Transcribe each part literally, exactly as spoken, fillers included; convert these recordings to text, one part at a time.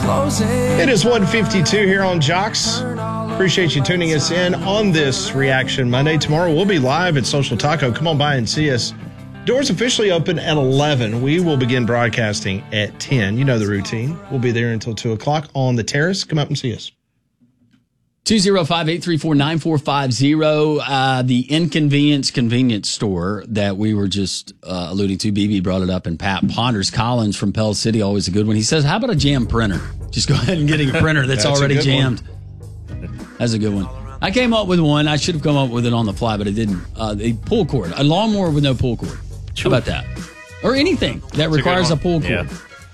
closing. It is one fifty-two here on Jocks. Appreciate you tuning us in on this Reaction Monday. Tomorrow we'll be live at Social Taco. Come on by and see us. Doors officially open at eleven. We will begin broadcasting at ten. You know the routine. We'll be there until two o'clock on the terrace. Come up and see us. two oh five, eight three four, nine four five zero. Uh, the Inconvenience Convenience Store that we were just uh, alluding to. B B brought it up, and Pat Ponders. Collins from Pell City, always a good one. He says, how about a jam printer? Just go ahead and getting a printer that's, that's already jammed. One. That's a good one. I came up with one. I should have come up with it on the fly, but I didn't. Uh, the pull cord. A lawnmower with no pull cord. How about that? Or anything that that's requires a, a pull cord. Yeah.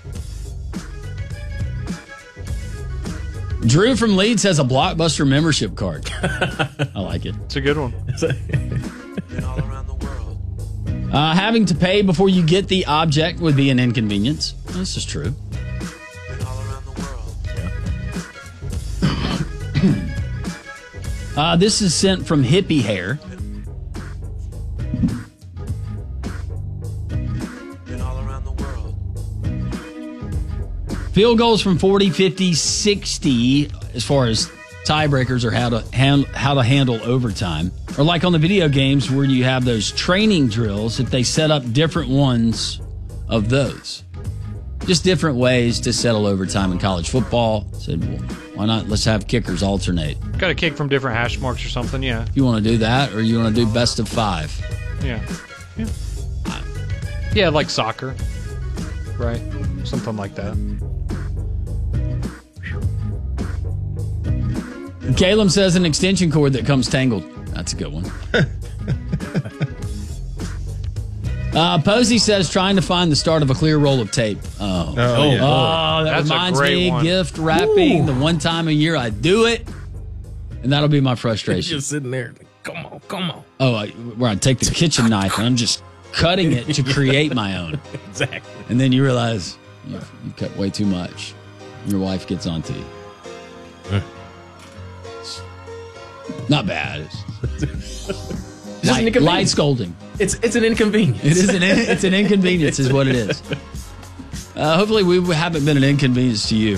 Drew from Leeds has a Blockbuster membership card. I like it. It's a good one. uh, having to pay before you get the object would be an inconvenience. This is true. Uh, this is sent from Hippie Hair. Field goals from forty, fifty, sixty as far as tiebreakers or how to hand, how to handle overtime. Or like on the video games where you have those training drills, if they set up different ones of those. Just different ways to settle overtime in college football. Said, well, why not? Let's have kickers alternate. Got a kick from different hash marks or something, yeah. If you want to do that, or you want to do best of five. Yeah. Yeah, yeah, like soccer. Right? Something like that. Caleb says an extension cord that comes tangled. That's a good one. uh, Posey says trying to find the start of a clear roll of tape. Oh, oh, yeah. oh that That's reminds me one. Gift wrapping. Ooh. The one time a year I do it, and that'll be my frustration. Just sitting there, come on, come on. Oh, I, where I take the kitchen knife and I'm just cutting it to create my own. Exactly. And then you realize you, you cut way too much. Your wife gets onto you. Huh. Not bad. It's light, an light scolding. It's it's an inconvenience. It is an it's an inconvenience, is what it is. Uh, hopefully, we haven't been an inconvenience to you.